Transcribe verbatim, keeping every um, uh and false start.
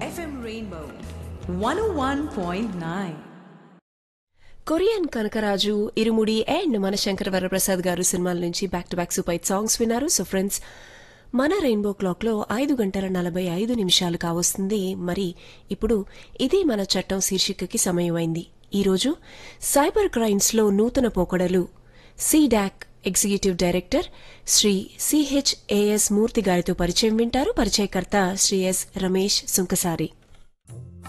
FM rainbow one oh one point nine. Korean Kanakaraju, irumudi and Manashankar Varaprasad గారు సినిమాల నుంచి back to back super hit songs విన్నారు. So friends, మన rainbow clock లో ఐదు గంటల నలభై ఐదు నిమిషాలు కావస్తుంది. మరి ఇప్పుడు ఇది మన చట్టం శీర్షికకి సమయం అయింది. ఈరోజు సైబర్ క్రైమ్స్ లో నూతన పోకడలు సీడాక్ ఎగ్జిక్యూటివ్ డైరెక్టర్ శ్రీ సిహెచ్ఏఎస్ మూర్తి గారితో పరిచయం వింటారు. పరిచయకర్త శ్రీ ఎస్ రమేష్ సుంకసారి.